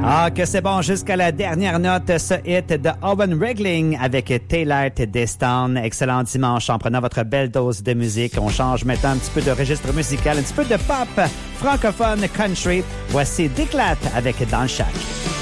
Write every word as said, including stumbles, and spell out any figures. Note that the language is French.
Ah, que c'est bon jusqu'à la dernière note, ce hit de Owen Regling avec Taylor Destin. Excellent dimanche en prenant votre belle dose de musique. On change maintenant un petit peu de registre musical, un petit peu de pop francophone country. Voici Déclate avec Dans le Shack.